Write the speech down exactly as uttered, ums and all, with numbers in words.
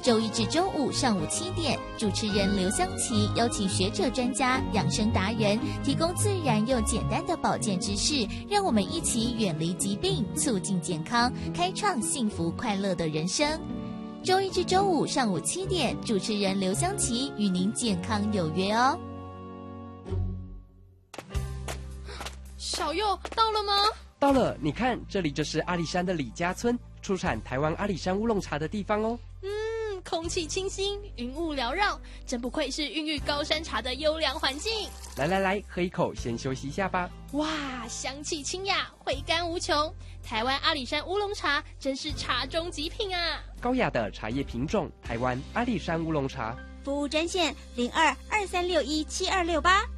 周一至周五上午七点，主持人刘湘琪邀请学者专家、养生达人，提供自然又简单的保健知识，让我们一起远离疾病，促进健康，开创幸福快乐的人生。周一至周五上午七点，主持人刘湘琪与您健康有约哦。 小佑到了吗？ 到了，你看，这里就是阿里山的李家村，出产台湾阿里山乌龙茶的地方哦。 嗯，空气清新，云雾缭绕，真不愧是孕育高山茶的优良环境。 来来来，喝一口，先休息一下吧。 哇，香气清雅，回甘无穷。台湾阿里山乌龙茶真是茶中极品啊！ 高雅的茶叶品种，台湾阿里山乌龙茶。 服务专线零二二三六一七二六八。